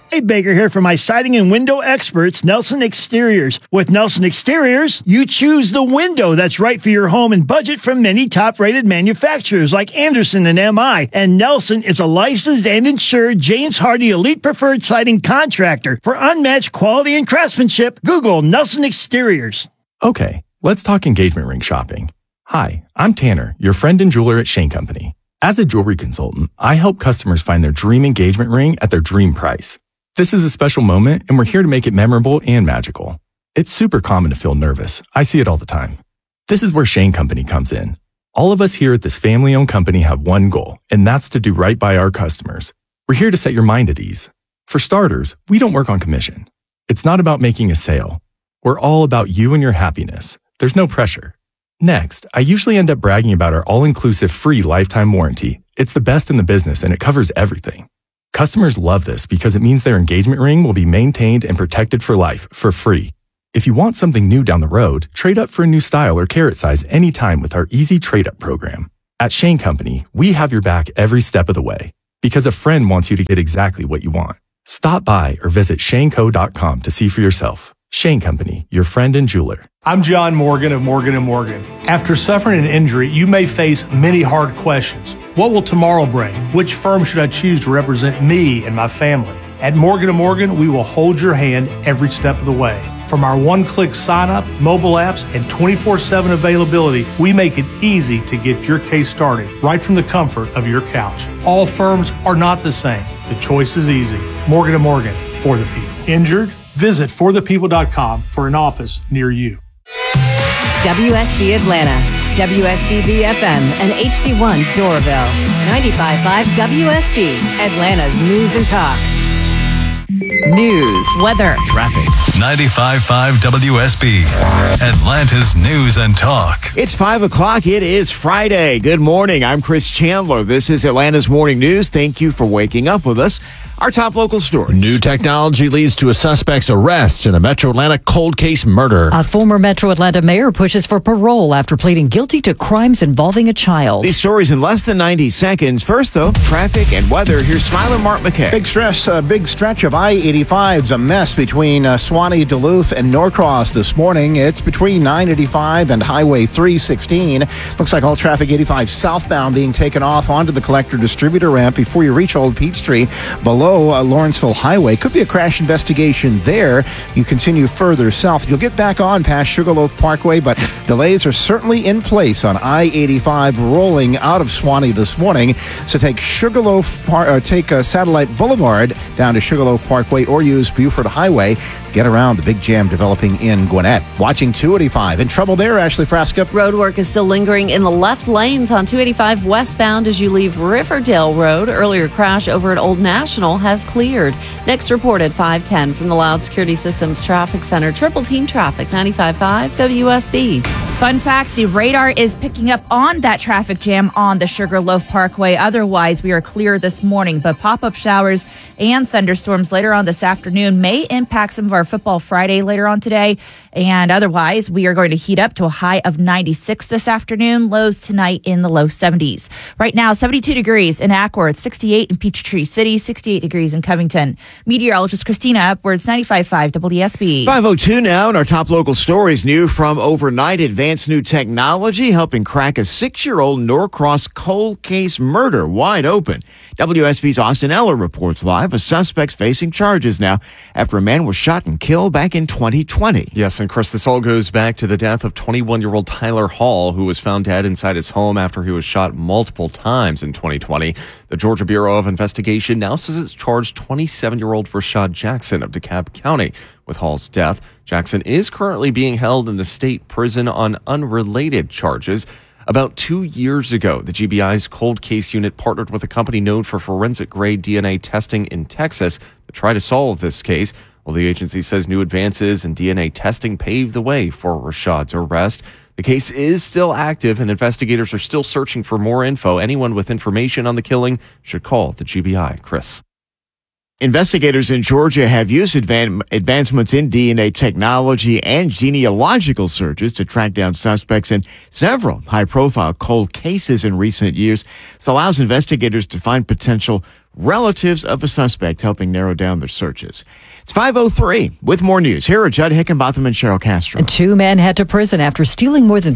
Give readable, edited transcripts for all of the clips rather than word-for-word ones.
Hey, Baker here for my siding and window experts, Nelson Exteriors. With Nelson Exteriors, you choose the window that's right for your home and budget from many top-rated manufacturers like Andersen and MI. And Nelson is a licensed and insured James Hardie Elite Preferred Siding contractor. For unmatched quality and craftsmanship, Google Nelson Exteriors. Okay, let's talk engagement ring shopping. Hi, I'm Tanner, your friend and jeweler at Shane Company. As a jewelry consultant, I help customers find their dream engagement ring at their dream price. This is a special moment, and we're here to make it memorable and magical. It's super common to feel nervous. I see it all the time. This is where Shane Company comes in. All of us here at this family-owned company have one goal, and that's to do right by our customers. We're here to set your mind at ease. For starters, we don't work on commission. It's not about making a sale. We're all about you and your happiness. There's no pressure. Next, I usually end up bragging about our all-inclusive free lifetime warranty. It's the best in the business, and it covers everything. Customers love this because it means their engagement ring will be maintained and protected for life, for free. If you want something new down the road, trade up for a new style or carat size anytime with our easy trade-up program. At Shane Company, we have your back every step of the way because a friend wants you to get exactly what you want. Stop by or visit shaneco.com to see for yourself. Shane Company, your friend and jeweler. I'm John Morgan of Morgan & Morgan. After suffering an injury, you may face many hard questions. What will tomorrow bring? Which firm should I choose to represent me and my family? At Morgan & Morgan, we will hold your hand every step of the way. From our one-click sign-up, mobile apps, and 24/7 availability, we make it easy to get your case started right from the comfort of your couch. All firms are not the same. The choice is easy. Morgan & Morgan, for the people. Injured? Visit forthepeople.com for an office near you. WSB Atlanta, WSBB FM, and HD1 Doraville. 95.5 WSB, Atlanta's News and Talk. News, weather, traffic. 95.5 WSB, Atlanta's News and Talk. It's 5 o'clock. It is Friday. Good morning. I'm Chris Chandler. This is Atlanta's Morning News. Thank you for waking up with us. Our top local stories. New technology leads to a suspect's arrest in a Metro Atlanta cold case murder. A former Metro Atlanta mayor pushes for parole after pleading guilty to crimes involving a child. These stories in less than 90 seconds. First, though, traffic and weather. Here's Smiler Mark McKay. Big stretch of I-85 is a mess between Suwanee, Duluth, and Norcross this morning. It's between 985 and Highway 316. Looks like all traffic 85 southbound being taken off onto the collector distributor ramp before you reach Old Peachtree. Below Lawrenceville Highway. Could be a crash investigation there. You continue further south. You'll get back on past Sugarloaf Parkway, but delays are certainly in place on I-85 rolling out of Suwanee this morning. So take Satellite Boulevard down to Sugarloaf Parkway or use Buford Highway. Get around the big jam developing in Gwinnett. Watching 285. In trouble there, Ashley Frasca. Road work is still lingering in the left lanes on 285 westbound as you leave Riverdale Road. Earlier crash over at Old National has cleared. Next report at 5:10 from the Loud Security Systems Traffic Center. Triple Team Traffic, 95.5 WSB. Fun fact, the radar is picking up on that traffic jam on the Sugarloaf Parkway. Otherwise, we are clear this morning, but pop-up showers and thunderstorms later on this afternoon may impact some of our Football Friday later on today. And otherwise, we are going to heat up to a high of 96 this afternoon. Lows tonight in the low 70s. Right now, 72 degrees in Ackworth, 68 in Peachtree City, 68 degrees in Covington. Meteorologist Christina Upwards, 95.5 WSB. 5:02 now, and our top local stories. New from overnight, advanced new technology helping crack a 6-year-old Norcross cold case murder wide open. WSB's Austin Eller reports live. A suspect's facing charges now after a man was shot and killed back in 2020. Yes, and Chris, this all goes back to the death of 21-year-old Tyler Hall, who was found dead inside his home after he was shot multiple times in 2020. The Georgia Bureau of Investigation now says it's charged 27-year-old Rashad Jackson of DeKalb County with Hall's death. Jackson is currently being held in the state prison on unrelated charges. About 2 years ago, the GBI's cold case unit partnered with a company known for forensic-grade DNA testing in Texas to try to solve this case. Well, the agency says new advances in DNA testing paved the way for Rashad's arrest. The case is still active, and investigators are still searching for more info. Anyone with information on the killing should call the GBI. Chris. Investigators in Georgia have used advancements in DNA technology and genealogical searches to track down suspects in several high-profile cold cases in recent years. This allows investigators to find potential relatives of a suspect helping narrow down their searches. It's 5:03 with more news. Here are Judd Hickenbotham and Cheryl Castro. Two men head to prison after stealing more than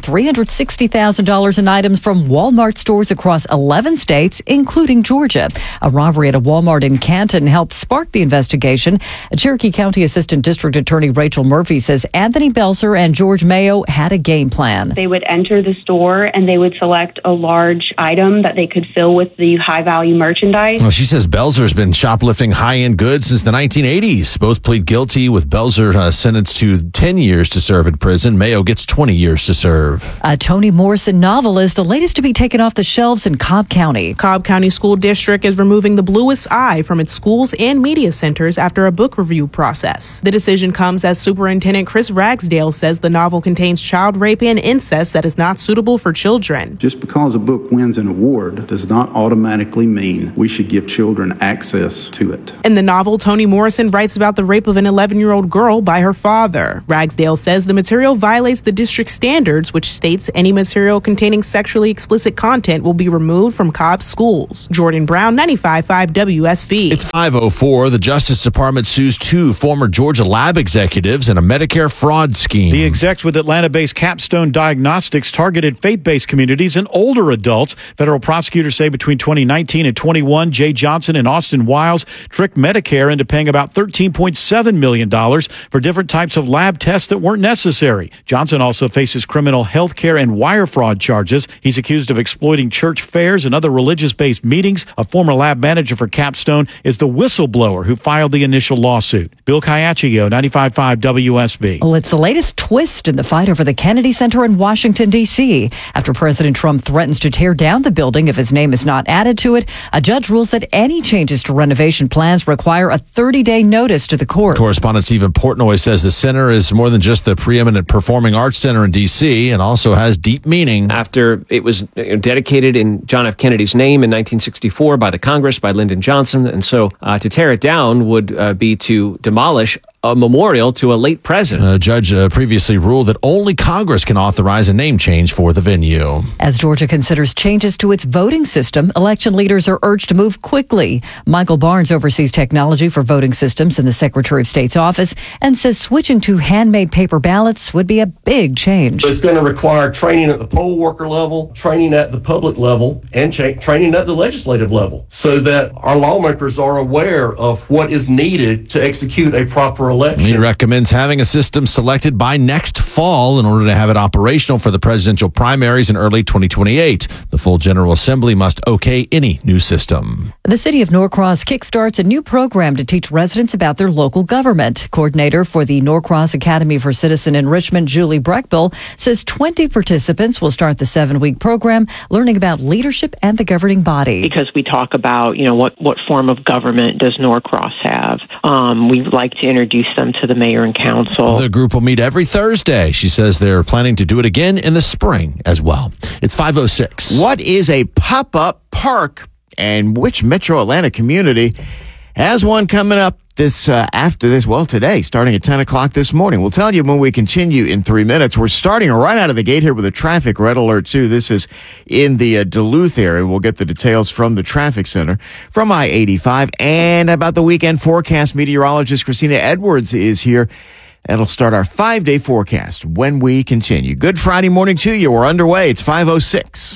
$360,000 in items from Walmart stores across 11 states, including Georgia. A robbery at a Walmart in Canton helped spark the investigation. Cherokee County Assistant District Attorney Rachel Murphy says Anthony Belzer and George Mayo had a game plan. They would enter the store and they would select a large item that they could fill with the high-value merchandise. Well, she says Belzer's been shoplifting high-end goods since the 1980s. Both plead guilty, with Belzer sentenced to 10 years to serve in prison. Mayo gets 20 years to serve. A Toni Morrison novel is the latest to be taken off the shelves in Cobb County. Cobb County School District is removing The Bluest Eye from its schools and media centers after a book review process. The decision comes as Superintendent Chris Ragsdale says the novel contains child rape and incest that is not suitable for children. Just because a book wins an award does not automatically mean we should give children access to it. In the novel, Toni Morrison writes about the rape of an 11-year-old girl by her father. Ragsdale says the material violates the district standards, which states any material containing sexually explicit content will be removed from Cobb schools. Jordan Brown, 95.5 WSB. It's 5:04. The Justice Department sues two former Georgia lab executives in a Medicare fraud scheme. The execs with Atlanta-based Capstone Diagnostics targeted faith-based communities and older adults. Federal prosecutors say between 2019 and 21, Jay Johnson and Austin Wiles tricked Medicare into paying about $13.7 million for different types of lab tests that weren't necessary. Johnson also faces criminal health care and wire fraud charges. He's accused of exploiting church fairs and other religious-based meetings. A former lab manager for Capstone is the whistleblower who filed the initial lawsuit. Bill Caiaccio, 95.5 WSB. Well, it's the latest twist in the fight over the Kennedy Center in Washington, D.C. After President Trump threatens to tear down the building if his name is not added to it, a judge rules that any changes to renovation plans require a 30-day notice to the court. Correspondent Stephen Portnoy says the center is more than just the preeminent performing arts center in D.C. and also has deep meaning. After it was dedicated in John F. Kennedy's name in 1964 by the Congress, by Lyndon Johnson, and so to tear it down would be to demolish a memorial to a late president. A judge previously ruled that only Congress can authorize a name change for the venue. As Georgia considers changes to its voting system, election leaders are urged to move quickly. Michael Barnes oversees technology for voting systems in the Secretary of State's office and says switching to handmade paper ballots would be a big change. It's going to require training at the poll worker level, training at the public level, and training at the legislative level so that our lawmakers are aware of what is needed to execute a proper election. He recommends having a system selected by next fall in order to have it operational for the presidential primaries in early 2028. The full General Assembly must okay any new system. The city of Norcross kickstarts a new program to teach residents about their local government. Coordinator for the Norcross Academy for Citizen Enrichment, Julie Breckbill, says 20 participants will start the 7-week program learning about leadership and the governing body. Because we talk about, what form of government does Norcross have? We like to introduce them to the mayor and council. The group will meet every Thursday. She says they're planning to do it again in the spring as well. It's 5:06. What is a pop-up park, and which Metro Atlanta community has one coming up after this? Well, today, starting at 10 o'clock this morning. We'll tell you when we continue in 3 minutes. We're starting right out of the gate here with a traffic red alert, too. This is in the Duluth area. We'll get the details from the traffic center from I-85. And about the weekend forecast, meteorologist Christina Edwards is here. That'll start our 5-day forecast when we continue. Good Friday morning to you. We're underway. It's 5:06.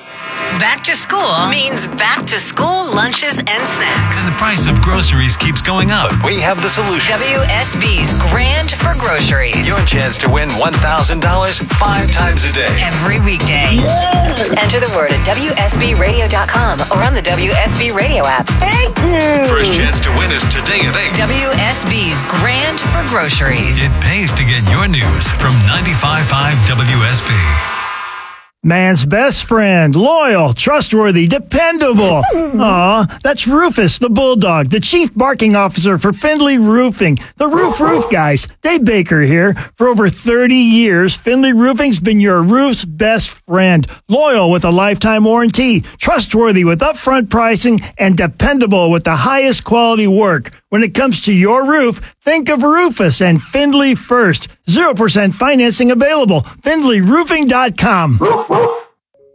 Back to school means back to school lunches and snacks. And the price of groceries keeps going up. We have the solution. WSB's Grand for Groceries. Your chance to win $1,000 5 times a day. Every weekday. Yes. Enter the word at WSBradio.com or on the WSB Radio app. Thank you. First chance to win is today at 8. WSB's Grand for Groceries. It pays to get your news from 95.5 WSB. Man's best friend, loyal, trustworthy, dependable. Aw, that's Rufus, the bulldog, the chief barking officer for Findlay Roofing. The Roof guys. Dave Baker here. For over 30 years, Findlay Roofing's been your roof's best friend. Loyal with a lifetime warranty, trustworthy with upfront pricing, and dependable with the highest quality work. When it comes to your roof, think of Rufus and Findlay first. 0% financing available. FindlayRoofing.com.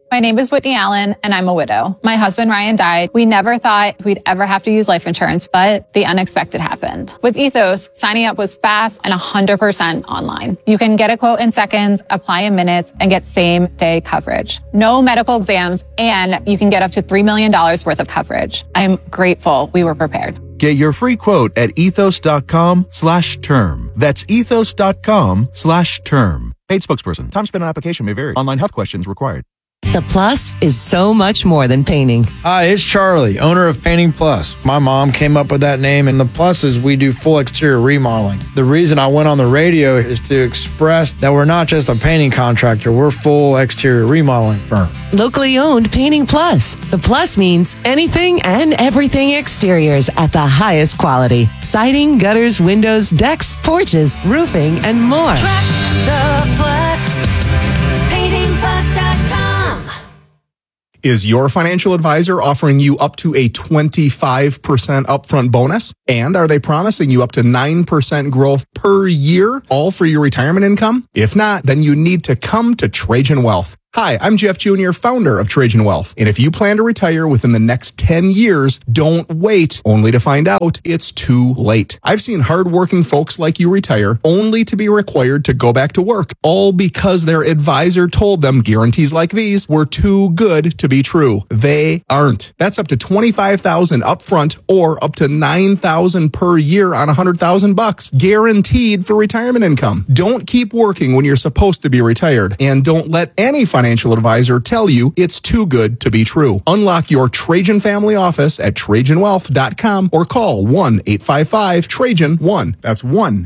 My name is Whitney Allen, and I'm a widow. My husband, Ryan, died. We never thought we'd ever have to use life insurance, but the unexpected happened. With Ethos, signing up was fast and 100% online. You can get a quote in seconds, apply in minutes, and get same-day coverage. No medical exams, and you can get up to $3 million worth of coverage. I'm grateful we were prepared. Get your free quote at ethos.com/term. That's ethos.com/term. Paid spokesperson. Time spent on application may vary. Online health questions required. The Plus is so much more than painting. Hi, it's Charlie, owner of Painting Plus. My mom came up with that name, and the Plus is we do full exterior remodeling. The reason I went on the radio is to express that we're not just a painting contractor, we're full exterior remodeling firm. Locally owned Painting Plus. The Plus means anything and everything exteriors at the highest quality. Siding, gutters, windows, decks, porches, roofing, and more. Trust the Plus. PaintingPlus.com. Is your financial advisor offering you up to a 25% upfront bonus? And are they promising you up to 9% growth per year, all for your retirement income? If not, then you need to come to Trajan Wealth. Hi, I'm Jeff Jr., founder of Trajan Wealth. And if you plan to retire within the next 10 years, don't wait only to find out it's too late. I've seen hardworking folks like you retire only to be required to go back to work, all because their advisor told them guarantees like these were too good to be true. They aren't. That's up to $25,000 upfront or up to $9,000 per year on $100,000, guaranteed for retirement income. Don't keep working when you're supposed to be retired, and don't let any financial advisor tell you it's too good to be true. Unlock your Trajan family office at TrajanWealth.com or call 1-855-TRAJAN-1. That's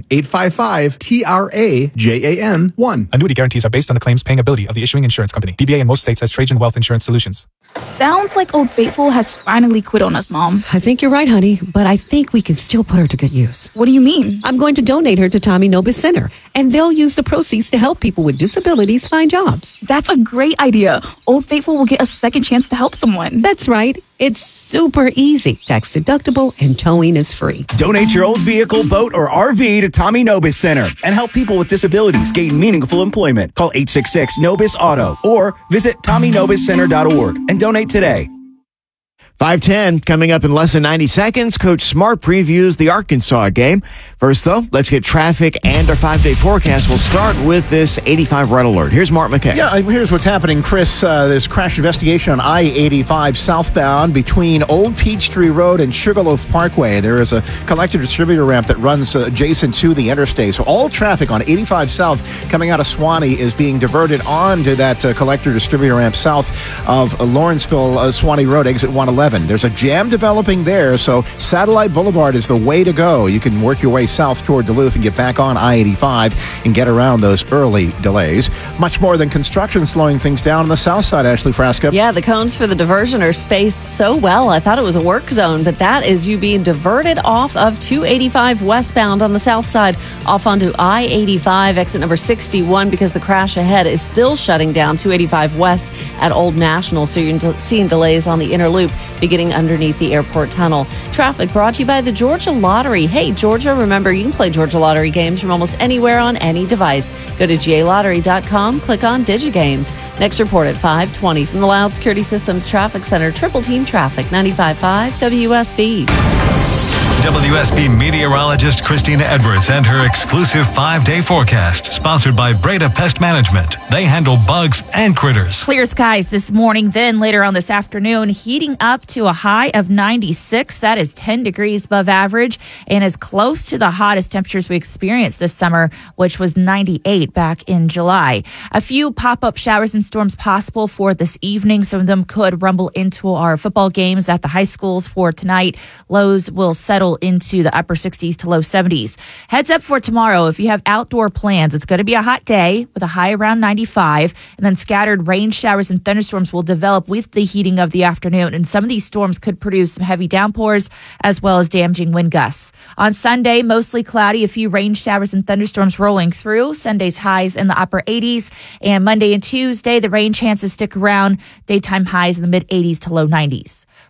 1-855-TRAJAN-1. Annuity guarantees are based on the claims paying ability of the issuing insurance company. DBA in most states has Trajan Wealth Insurance Solutions. Sounds like Old Faithful has finally quit on us, Mom. I think you're right, honey, but I think we can still put her to good use. What do you mean? I'm going to donate her to Tommy Nobis Center, and they'll use the proceeds to help people with disabilities find jobs. That's a great idea. Old Faithful will get a second chance to help someone. That's right. It's super easy, tax deductible, and towing is free. Donate your old vehicle, boat, or RV to Tommy Nobis Center and help people with disabilities gain meaningful employment. Call 866-NOBIS-AUTO or visit TommyNobisCenter.org and donate today. 5:10 coming up in less than 90 seconds. Coach Smart previews the Arkansas game. First, though, let's get traffic and our 5-day forecast. We'll start with this 85 red alert. Here's Mark McKay. Yeah, here's what's happening, Chris. There's a crash investigation on I-85 southbound between Old Peachtree Road and Sugarloaf Parkway. There is a collector distributor ramp that runs adjacent to the interstate. So all traffic on 85 south coming out of Suwanee is being diverted onto that collector distributor ramp south of Lawrenceville, Suwanee Road, exit 111. There's a jam developing there, so Satellite Boulevard is the way to go. You can work your way south toward Duluth and get back on I-85 and get around those early delays. Much more than construction slowing things down on the south side, Ashley Frasca. Yeah, the cones for the diversion are spaced so well. I thought it was a work zone, but that is you being diverted off of 285 westbound on the south side, off onto I-85, exit number 61, because the crash ahead is still shutting down 285 west at Old National, so you're seeing delays on the inner loop beginning underneath the airport tunnel. Traffic brought to you by the Georgia Lottery. Hey, Georgia, remember you can play Georgia Lottery games from almost anywhere on any device. Go to GALottery.com, click on DigiGames. Next report at 5:20 from the Loud Security Systems Traffic Center, Triple Team Traffic, 95.5 WSB. WSB meteorologist Christina Edwards and her exclusive 5-day forecast, sponsored by Breda Pest Management. They handle bugs and critters. Clear skies this morning, then later on this afternoon, heating up to a high of 96. That is 10 degrees above average and is close to the hottest temperatures we experienced this summer, which was 98 back in July. A few pop-up showers and storms possible for this evening. Some of them could rumble into our football games at the high schools for tonight. Lows will settle into the upper 60s to low 70s. Heads up for tomorrow. If you have outdoor plans, it's going to be a hot day with a high around 95, and then scattered rain showers and thunderstorms will develop with the heating of the afternoon, and some of these storms could produce some heavy downpours as well as damaging wind gusts. On Sunday, mostly cloudy, a few rain showers and thunderstorms rolling through. Sunday's highs in the upper 80s, and Monday and Tuesday, the rain chances stick around. Daytime highs in the mid 80s to low 90s.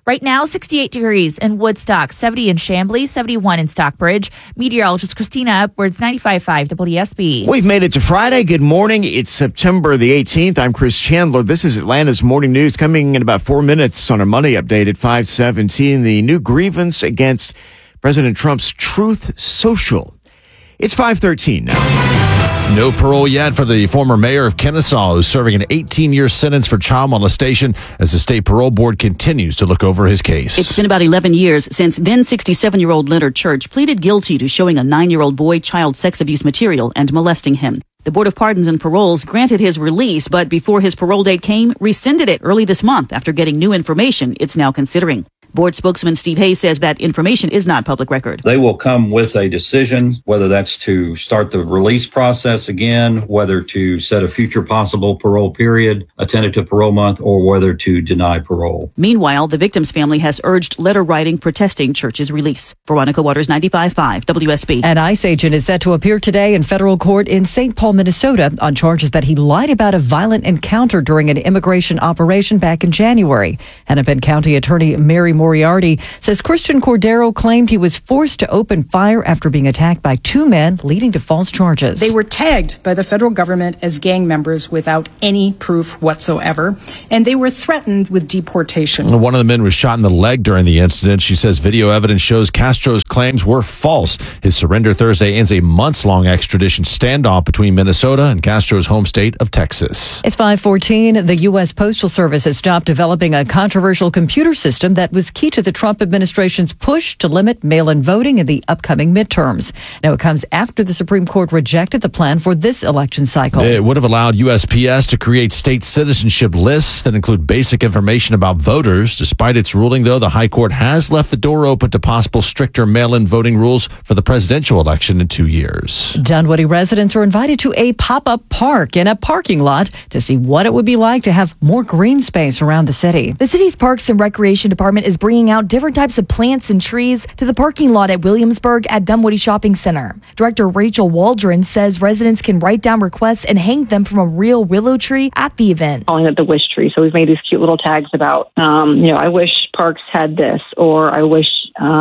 Right now, 68 degrees in Woodstock, 70 in Chamblee, 71 in Stockbridge. Meteorologist Christina Edwards, 95.5 WSB. We've made it to Friday. Good morning. It's September the 18th. I'm Chris Chandler. This is Atlanta's Morning News, coming in about 4 minutes on our Money Update at 5:17. The new grievance against President Trump's Truth Social. It's 5:13 now. No parole yet for the former mayor of Kennesaw, who's serving an 18-year sentence for child molestation as the state parole board continues to look over his case. It's been about 11 years since then 67-year-old Leonard Church pleaded guilty to showing a 9-year-old boy child sex abuse material and molesting him. The Board of Pardons and Paroles granted his release, but before his parole date came, rescinded it early this month after getting new information it's now considering. Board spokesman Steve Hayes says that information is not public record. They will come with a decision, whether that's to start the release process again, whether to set a future possible parole period, a tentative parole month, or whether to deny parole. Meanwhile, the victim's family has urged letter writing protesting Church's release. Veronica Waters, 95.5 WSB. An ICE agent is set to appear today in federal court in St. Paul, Minnesota, on charges that he lied about a violent encounter during an immigration operation back in January. Hennepin County Attorney Mary Moriarty says Christian Cordero claimed he was forced to open fire after being attacked by two men, leading to false charges. They were tagged by the federal government as gang members without any proof whatsoever, and they were threatened with deportation. One of the men was shot in the leg during the incident. She says video evidence shows Castro's claims were false. His surrender Thursday ends a months-long extradition standoff between Minnesota and Castro's home state of Texas. It's 5:14. The U.S. Postal Service has stopped developing a controversial computer system that was key to the Trump administration's push to limit mail-in voting in the upcoming midterms. Now, it comes after the Supreme Court rejected the plan for this election cycle. It would have allowed USPS to create state citizenship lists that include basic information about voters. Despite its ruling, though, the High Court has left the door open to possible stricter mail-in voting rules for the presidential election in 2 years. Dunwoody residents are invited to a pop-up park in a parking lot to see what it would be like to have more green space around the city. The city's Parks and Recreation Department is bringing out different types of plants and trees to the parking lot at Williamsburg at Dunwoody Shopping Center. Director Rachel Waldron says residents can write down requests and hang them from a real willow tree at the event. Calling it the wish tree. So we've made these cute little tags about, I wish parks had this, or I wish,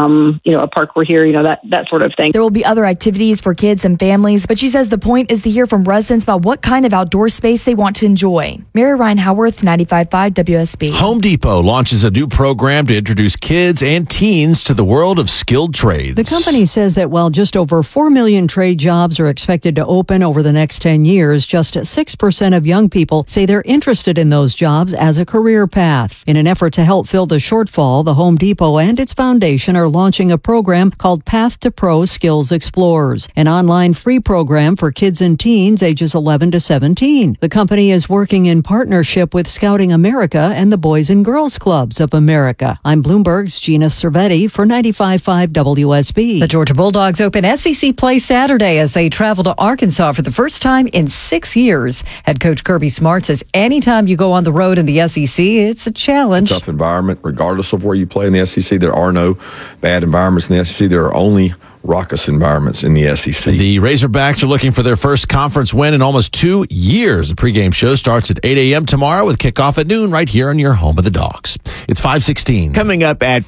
a park were here, that sort of thing. There will be other activities for kids and families, but she says the point is to hear from residents about what kind of outdoor space they want to enjoy. Mary Ryan Howarth, 95.5 WSB. Home Depot launches a new program to introduce kids and teens to the world of skilled trades. The company says that while just over 4 million trade jobs are expected to open over the next 10 years, just 6% of young people say they're interested in those jobs as a career path. In an effort to help fill the shortfall, the Home Depot and its foundation are launching a program called Path to Pro Skills Explorers, an online free program for kids and teens ages 11 to 17. The company is working in partnership with Scouting America and the Boys and Girls Clubs of America. I'm Bloomberg's Gina Cervetti for 95.5 WSB. The Georgia Bulldogs open SEC play Saturday as they travel to Arkansas for the first time in 6 years. Head coach Kirby Smart says anytime you go on the road in the SEC, it's a challenge. It's a tough environment, regardless of where you play in the SEC. There are no bad environments in the SEC. There are only raucous environments in the SEC. The Razorbacks are looking for their first conference win in almost 2 years. The pregame show starts at 8 a.m. tomorrow with kickoff at noon right here on your home of the Dogs. It's 5:16. Coming up at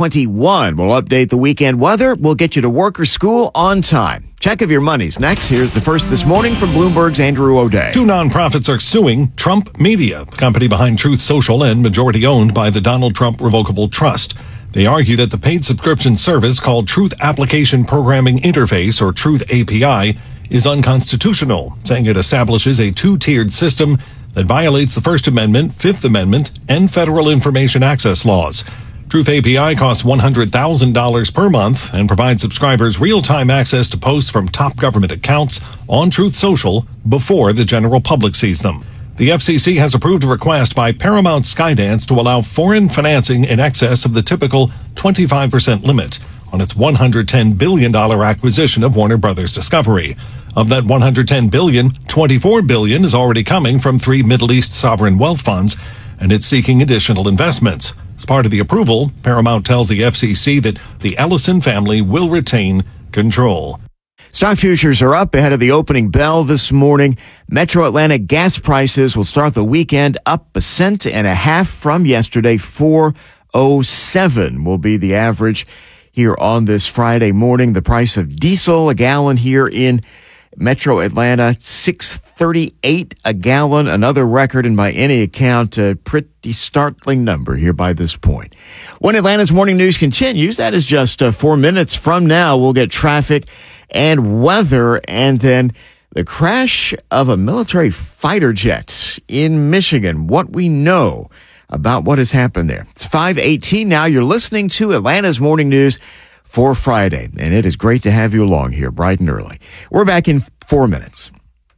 5:21, we'll update the weekend weather. We'll get you to work or school on time. Check of your money's next. Here's the first this morning from Bloomberg's Andrew O'Day. Two nonprofits are suing Trump Media, the company behind Truth Social and majority owned by the Donald Trump Revocable Trust. They argue that the paid subscription service called Truth Application Programming Interface, or Truth API, is unconstitutional, saying it establishes a two-tiered system that violates the First Amendment, Fifth Amendment, and federal information access laws. Truth API costs $100,000 per month and provides subscribers real-time access to posts from top government accounts on Truth Social before the general public sees them. The FCC has approved a request by Paramount Skydance to allow foreign financing in excess of the typical 25% limit on its $110 billion acquisition of Warner Brothers Discovery. Of that $110 billion, $24 billion is already coming from 3 Middle East sovereign wealth funds, and it's seeking additional investments. As part of the approval, Paramount tells the FCC that the Ellison family will retain control. Stock futures are up ahead of the opening bell this morning. Metro Atlanta gas prices will start the weekend up 1.5 cents from yesterday for $6.07 will be the average here on this Friday morning. The price of diesel, a gallon here in Metro Atlanta, $6.38 a gallon, another record, and by any account, a pretty startling number here by this point. When Atlanta's Morning News continues, that is just 4 minutes from now, we'll get traffic and weather, and then the crash of a military fighter jet in Michigan, what we know about what has happened there. It's 5:18 now. You're listening to Atlanta's Morning News for Friday, and it is great to have you along here bright and early. We're back in 4 minutes.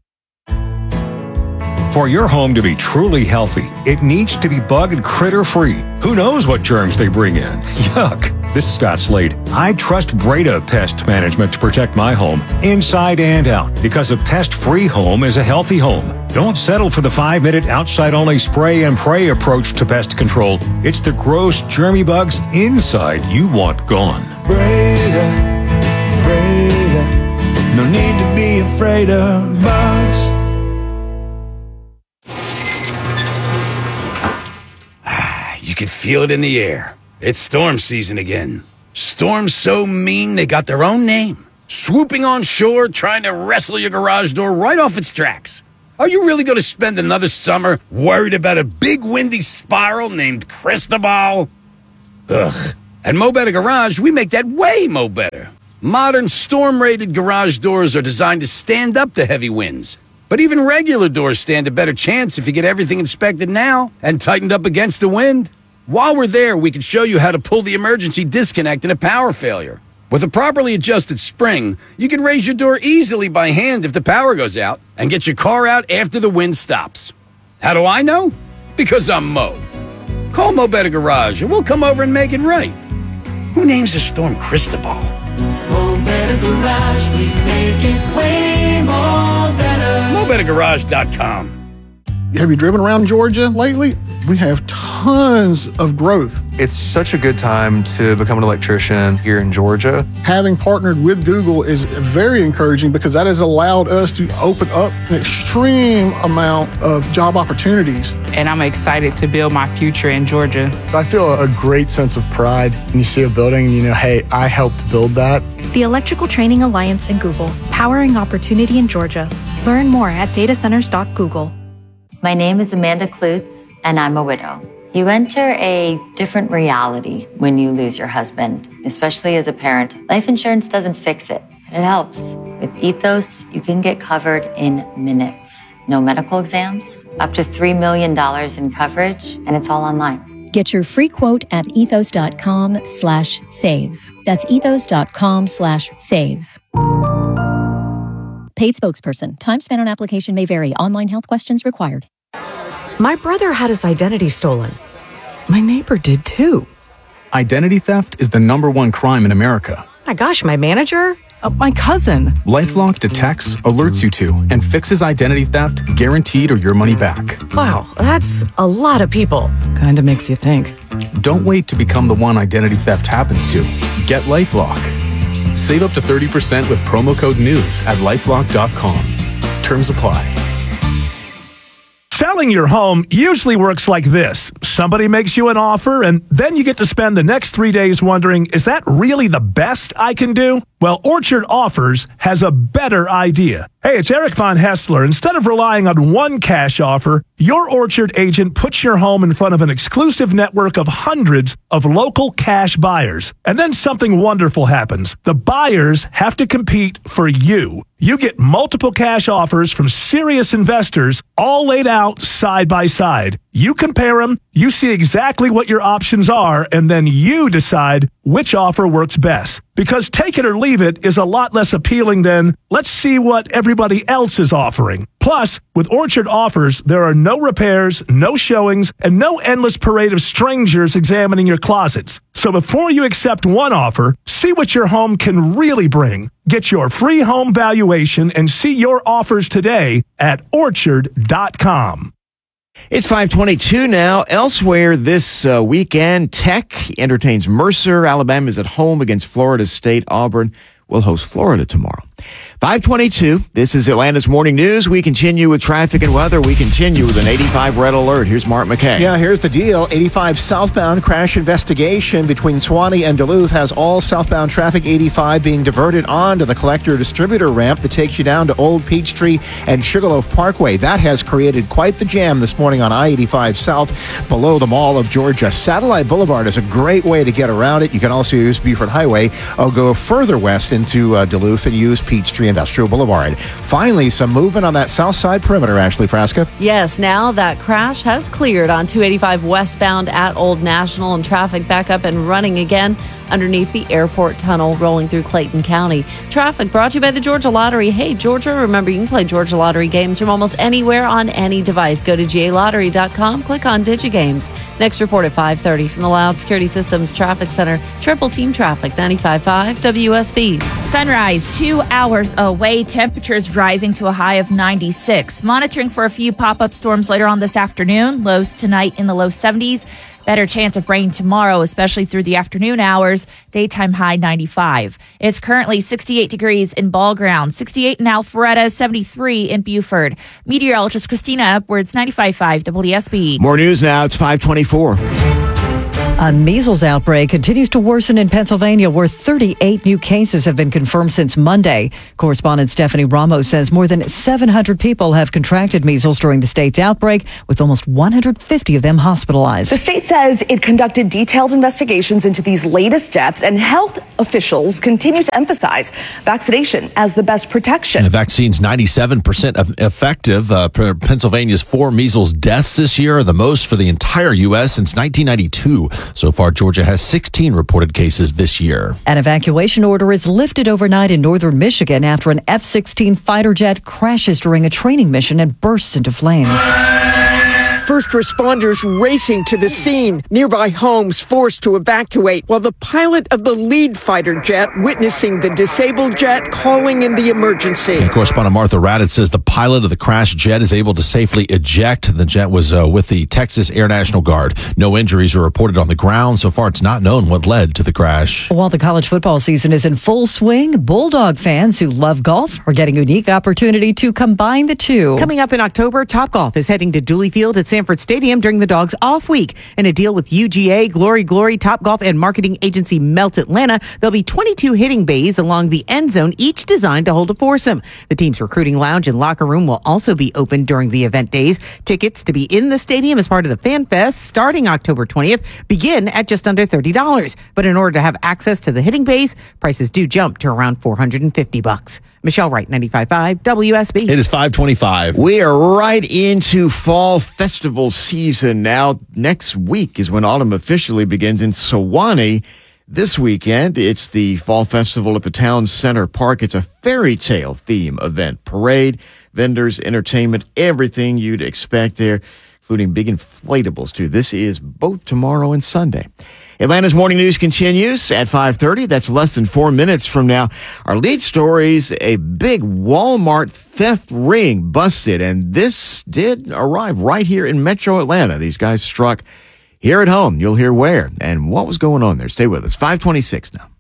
For your home to be truly healthy, it needs to be bug and critter free. Who knows what germs they bring in? Yuck. This is Scott Slade. I trust Breda Pest Management to protect my home, inside and out, because a pest-free home is a healthy home. Don't settle for the 5-minute outside-only spray and pray approach to pest control. It's the gross, germy bugs inside you want gone. Breda, no need to be afraid of bugs. You can feel it in the air. It's storm season again. Storms so mean they got their own name. Swooping on shore, trying to wrestle your garage door right off its tracks. Are you really going to spend another summer worried about a big windy spiral named Cristobal? Ugh. At Mo Better Garage, we make that way mo better. Modern storm-rated garage doors are designed to stand up to heavy winds. But even regular doors stand a better chance if you get everything inspected now and tightened up against the wind. While we're there, we can show you how to pull the emergency disconnect in a power failure. With a properly adjusted spring, you can raise your door easily by hand if the power goes out and get your car out after the wind stops. How do I know? Because I'm Mo. Call Mo Better Garage and we'll come over and make it right. Who names the storm Cristobal? Mo Better Garage, we make it way more better. MoBetterGarage.com. Have you driven around Georgia lately? We have tons of growth. It's such a good time to become an electrician here in Georgia. Having partnered with Google is very encouraging because that has allowed us to open up an extreme amount of job opportunities. And I'm excited to build my future in Georgia. I feel a great sense of pride when you see a building and you know, hey, I helped build that. The Electrical Training Alliance and Google, powering opportunity in Georgia. Learn more at datacenters.google. My name is Amanda Klutz, and I'm a widow. You enter a different reality when you lose your husband, especially as a parent. Life insurance doesn't fix it, but it helps. With Ethos, you can get covered in minutes. No medical exams, up to $3 million in coverage, and it's all online. Get your free quote at ethos.com/save. That's ethos.com/save. Paid spokesperson. Time spent on application may vary. Online health questions required. My brother had his identity stolen. My neighbor did too. Identity theft is the #1 crime in America. My gosh, my manager? My cousin. LifeLock detects, alerts you to, and fixes identity theft guaranteed or your money back. Wow, that's a lot of people. Kinda makes you think. Don't wait to become the one identity theft happens to. Get LifeLock. Save up to 30% with promo code NEWS at LifeLock.com. Terms apply. Selling your home usually works like this. Somebody makes you an offer, and then you get to spend the next 3 days wondering, is that really the best I can do? Well, Orchard Offers has a better idea. Hey, it's Eric Von Hessler. Instead of relying on one cash offer, your Orchard agent puts your home in front of an exclusive network of hundreds of local cash buyers. And then something wonderful happens. The buyers have to compete for you. You get multiple cash offers from serious investors, all laid out side by side. You compare them, you see exactly what your options are, and then you decide which offer works best. Because take it or leave it is a lot less appealing than, let's see what everybody else is offering. Plus, with Orchard Offers, there are no repairs, no showings, and no endless parade of strangers examining your closets. So before you accept one offer, see what your home can really bring. Get your free home valuation and see your offers today at Orchard.com. It's 5:22 now. Elsewhere this weekend, Tech entertains Mercer. Alabama is at home against Florida State. Auburn will host Florida tomorrow. 522. This is Atlanta's Morning News. We continue with traffic and weather. We continue with an 85 red alert. Here's Mark McKay. Yeah, here's the deal. 85 southbound crash investigation between Suwannee and Duluth has all southbound traffic 85 being diverted onto the collector distributor ramp that takes you down to Old Peachtree and Sugarloaf Parkway. That has created quite the jam this morning on I-85 South below the Mall of Georgia. Satellite Boulevard is a great way to get around it. You can also use Beaufort Highway or go further west into Duluth and use Peachtree Industrial Boulevard. Finally, some movement on that south side perimeter, Ashley Frasca. Yes, now that crash has cleared on 285 westbound at Old National, and traffic back up and running again underneath the airport tunnel rolling through Clayton County. Traffic brought to you by the Georgia Lottery. Hey, Georgia, remember you can play Georgia Lottery games from almost anywhere on any device. Go to GALottery.com, click on DigiGames. Next report at 5:30 from the Loud Security Systems Traffic Center. Triple Team Traffic, 95.5 WSB. Sunrise 2 hours away. Temperatures rising to a high of 96. Monitoring for a few pop-up storms later on this afternoon. Lows tonight in the low 70s. Better chance of rain tomorrow, especially through the afternoon hours. Daytime high 95. It's currently 68 degrees in Ball Ground, 68 in Alpharetta, 73 in Buford. Meteorologist Christina Edwards, 95.5 WSB. More news now. It's 524. A measles outbreak continues to worsen in Pennsylvania, where 38 new cases have been confirmed since Monday. Correspondent Stephanie Ramos says more than 700 people have contracted measles during the state's outbreak, with almost 150 of them hospitalized. The state says it conducted detailed investigations into these latest deaths, and health officials continue to emphasize vaccination as the best protection. The vaccine's 97% effective. Pennsylvania's 4 measles deaths this year are the most for the entire U.S. since 1992. So far, Georgia has 16 reported cases this year. An evacuation order is lifted overnight in northern Michigan after an F-16 fighter jet crashes during a training mission and bursts into flames. First responders racing to the scene, nearby homes forced to evacuate, while the pilot of the lead fighter jet witnessing the disabled jet calling in the emergency. And correspondent Martha Raddatz says the pilot of the crashed jet is able to safely eject. The jet was with the Texas Air National Guard. No injuries are reported on the ground. So far, it's not known what led to the crash. While the college football season is in full swing, Bulldog fans who love golf are getting a unique opportunity to combine the two. Coming up in October, Topgolf is heading to Dooley Field at Sanford Stadium during the Dogs off week. In a deal with UGA, Glory, Topgolf, and marketing agency Melt Atlanta, there'll be 22 hitting bays along the end zone, each designed to hold a foursome. The team's recruiting lounge and locker room will also be open during the event days. Tickets to be in the stadium as part of the Fan Fest starting October 20th begin at just under $30. But in order to have access to the hitting bays, prices do jump to around $450. Michelle Wright, 95.5 WSB. It is 5:25. We are right into fall festival season now. Next week is when autumn officially begins in Suwannee. This weekend, it's the Fall Festival at the Town Center Park. It's a fairy tale theme event. Parade, vendors, entertainment, everything you'd expect there, including big inflatables, too. This is both tomorrow and Sunday. Atlanta's Morning News continues at 5:30. That's less than 4 minutes from now. Our lead story's a big Walmart theft ring busted, and this did arrive right here in Metro Atlanta. These guys struck here at home. You'll hear where and what was going on there. Stay with us. 5:26 now.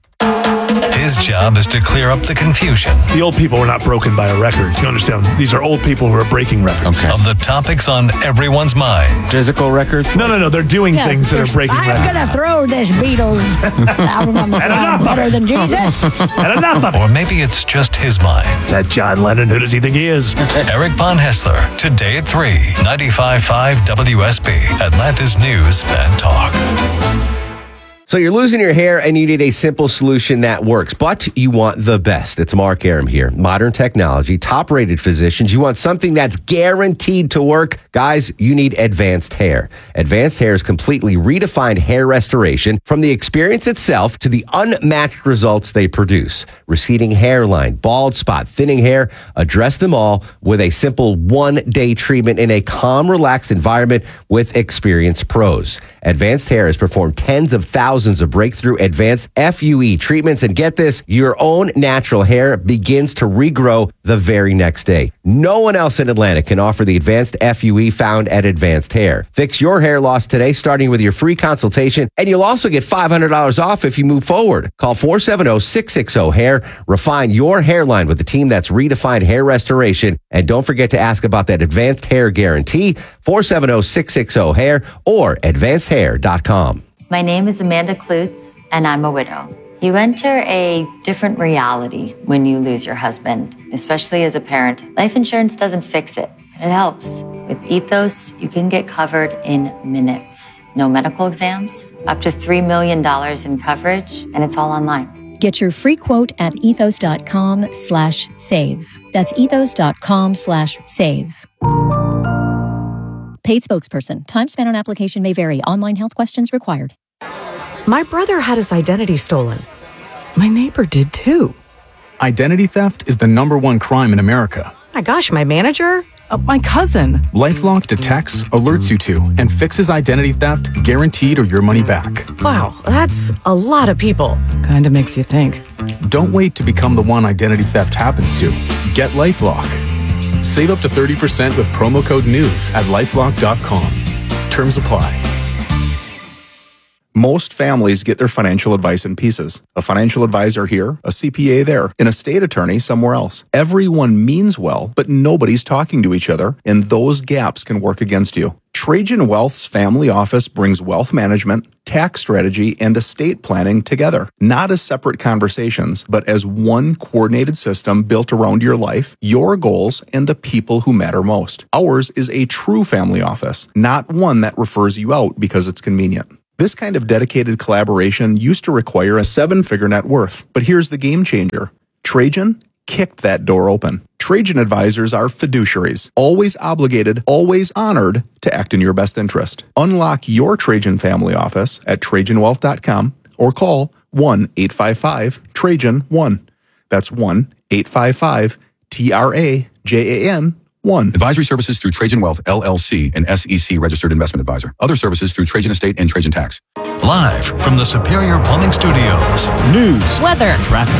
His job is to clear up the confusion. The old people were not broken by a record. You understand? These are old people who are breaking records. Okay. Of the topics on everyone's mind. Physical records? No. They're doing things that are breaking records. I'm going to throw this Beatles album on the ground better than Jesus. And enough of it. Or maybe it's just his mind. That John Lennon, who does he think he is? Eric Von Hessler, today at 3, 95.5 WSB, Atlanta's News and Talk. So you're losing your hair and you need a simple solution that works, but you want the best. It's Mark Aram here. Modern technology, top-rated physicians. You want something that's guaranteed to work. Guys, you need Advanced Hair. Advanced Hair's completely redefined hair restoration, from the experience itself to the unmatched results they produce. Receding hairline, bald spot, thinning hair, address them all with a simple one-day treatment in a calm, relaxed environment with experienced pros. Advanced Hair has performed tens of thousands of breakthrough advanced FUE treatments. And get this, your own natural hair begins to regrow the very next day. No one else in Atlanta can offer the advanced FUE found at Advanced Hair. Fix your hair loss today, starting with your free consultation, and you'll also get $500 off if you move forward. Call 470-660-HAIR. Refine your hairline with the team that's redefined hair restoration. And don't forget to ask about that Advanced Hair Guarantee, 470-660-HAIR or advancedhair.com. My name is Amanda Klutz, and I'm a widow. You enter a different reality when you lose your husband, especially as a parent. Life insurance doesn't fix it, but it helps. With Ethos, you can get covered in minutes. No medical exams, up to $3 million in coverage, and it's all online. Get your free quote at ethos.com/save. That's ethos.com/save. Paid spokesperson. Time spent on application may vary. Online health questions required. My brother had his identity stolen. My neighbor did too. Identity theft is the #1 crime in America. My gosh, my manager? My cousin. LifeLock detects, alerts you to, and fixes identity theft guaranteed or your money back. Wow, that's a lot of people. Kinda makes you think. Don't wait to become the one identity theft happens to. Get LifeLock. Save up to 30% with promo code NEWS at LifeLock.com. Terms apply. Most families get their financial advice in pieces. A financial advisor here, a CPA there, an estate attorney somewhere else. Everyone means well, but nobody's talking to each other, and those gaps can work against you. Trajan Wealth's family office brings wealth management, tax strategy, and estate planning together, not as separate conversations, but as one coordinated system built around your life, your goals, and the people who matter most. Ours is a true family office, not one that refers you out because it's convenient. This kind of dedicated collaboration used to require a 7-figure net worth, but here's the game changer. Trajan kicked that door open. Trajan advisors are fiduciaries, always obligated, always honored to act in your best interest. Unlock your Trajan family office at TrajanWealth.com or call 1-855-TRAJAN-1. That's 1-855-TRAJAN-1. Advisory services through Trajan Wealth, LLC, an SEC registered investment advisor. Other services through Trajan Estate and Trajan Tax. Live from the Superior Plumbing Studios. News, weather, traffic.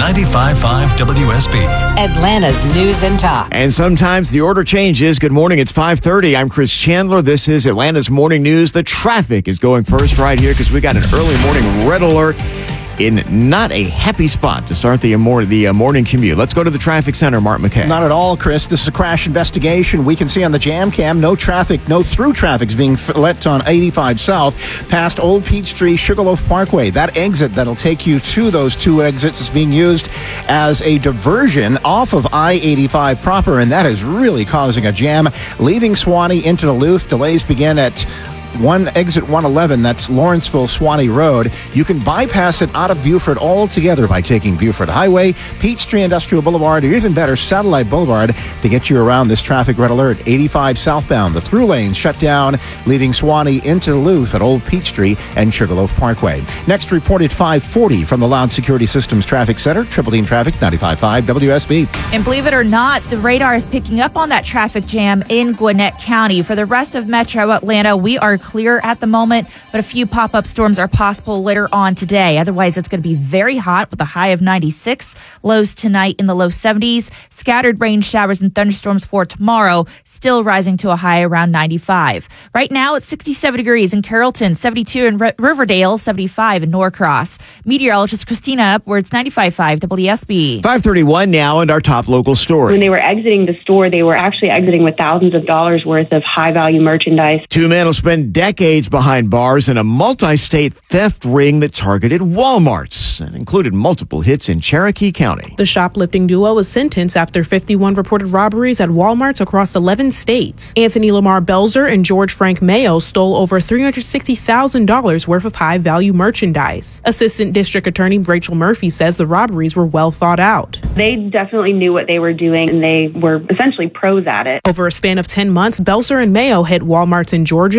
95.5 WSB. Atlanta's news and talk. And sometimes the order changes. Good morning. It's 5:30. I'm Chris Chandler. This is Atlanta's morning news. The traffic is going first right here because we got an early morning red alert in not a happy spot to start the morning commute. Let's go to the traffic center, Mark McKay. Not at all, Chris. This is a crash investigation. We can see on the jam cam, no traffic, no through traffic is being let on 85 South past Old Peachtree, Sugarloaf Parkway. That exit that'll take you to those two exits is being used as a diversion off of I-85 proper, and that is really causing a jam. Leaving Suwanee into Duluth, delays begin at exit 111, that's Lawrenceville Suwanee Road. You can bypass it out of Buford altogether by taking Buford Highway, Peachtree Industrial Boulevard, or even better, Satellite Boulevard to get you around this traffic red alert. 85 southbound, the through lanes shut down, leaving Suwanee into Duluth at Old Peachtree and Sugarloaf Parkway. Next reported 540 from the Loud Security Systems Traffic Center, Triple Team Traffic, 95.5 WSB. And believe it or not, the radar is picking up on that traffic jam in Gwinnett County. For the rest of Metro Atlanta, we are clear at the moment, but a few pop-up storms are possible later on today. Otherwise, it's going to be very hot with a high of 96. Lows tonight in the low 70s. Scattered rain showers and thunderstorms for tomorrow, still rising to a high around 95. Right now, it's 67 degrees in Carrollton, 72 in Riverdale, 75 in Norcross. Meteorologist Christina Upwards, 95.5 WSB. 5:31 now, and our top local story. When they were exiting the store, they were actually exiting with thousands of dollars worth of high-value merchandise. Two men will spend decades behind bars in a multi-state theft ring that targeted Walmarts and included multiple hits in Cherokee County. The shoplifting duo was sentenced after 51 reported robberies at Walmarts across 11 states. Anthony Lamar Belzer and George Frank Mayo stole over $360,000 worth of high-value merchandise. Assistant District Attorney Rachel Murphy says the robberies were well thought out. They definitely knew what they were doing, and they were essentially pros at it. Over a span of 10 months, Belzer and Mayo hit Walmarts in Georgia, Virginia,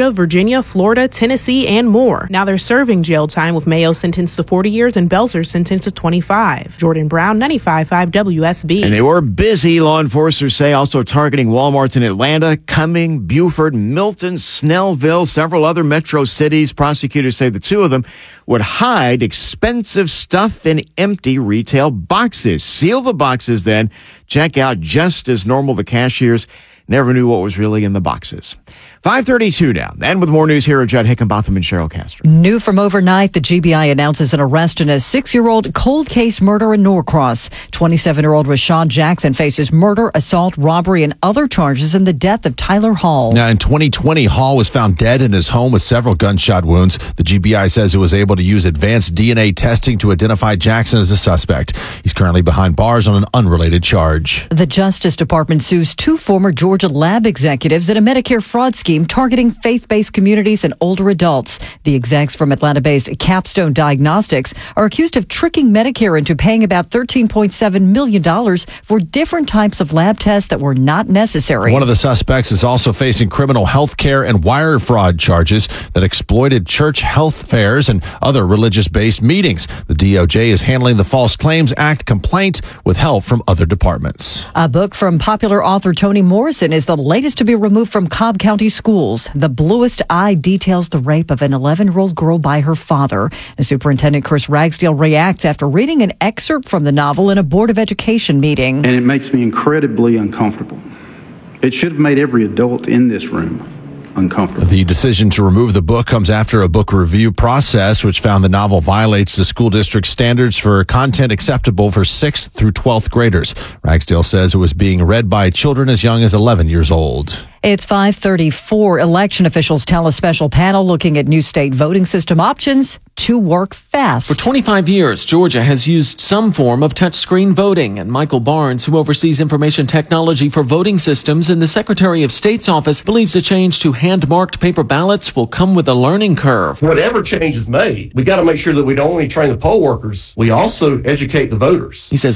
Virginia, Florida, Tennessee, and more. Now they're serving jail time, with Mayo sentenced to 40 years and Belzer sentenced to 25. Jordan Brown, 95.5 WSB. And they were busy, law enforcers say, also targeting Walmarts in Atlanta, Cumming, Beaufort, Milton, Snellville, several other metro cities. Prosecutors say the two of them would hide expensive stuff in empty retail boxes. Seal the boxes then, check out just as normal. The cashiers never knew what was really in the boxes. 5:32 now. And with more news here are Judd Hickenbotham and Cheryl Castro. New from overnight, the GBI announces an arrest in a 6-year-old cold case murder in Norcross. 27-year-old Rashawn Jackson faces murder, assault, robbery, and other charges in the death of Tyler Hall. Now, in 2020, Hall was found dead in his home with several gunshot wounds. The GBI says it was able to use advanced DNA testing to identify Jackson as a suspect. He's currently behind bars on an unrelated charge. The Justice Department sues 2 former Georgia lab executives in a Medicare fraud scheme targeting faith-based communities and older adults. The execs from Atlanta-based Capstone Diagnostics are accused of tricking Medicare into paying about $13.7 million for different types of lab tests that were not necessary. One of the suspects is also facing criminal health care and wire fraud charges that exploited church health fairs and other religious-based meetings. The DOJ is handling the False Claims Act complaint with help from other departments. A book from popular author Toni Morrison is the latest to be removed from Cobb County schools. The Bluest Eye details the rape of an 11-year-old girl by her father. And Superintendent Chris Ragsdale reacts after reading an excerpt from the novel in a Board of Education meeting. And it makes me incredibly uncomfortable. It should have made every adult in this room uncomfortable. The decision to remove the book comes after a book review process which found the novel violates the school district standards for content acceptable for 6th through 12th graders. Ragsdale says it was being read by children as young as 11 years old. It's 5:34. Election officials tell a special panel looking at new state voting system options to work fast. For 25 years, Georgia has used some form of touchscreen voting, and Michael Barnes, who oversees information technology for voting systems in the Secretary of State's office, believes a change to hand-marked paper ballots will come with a learning curve. Whatever change is made, we got to make sure that we don't only train the poll workers, we also educate the voters. He says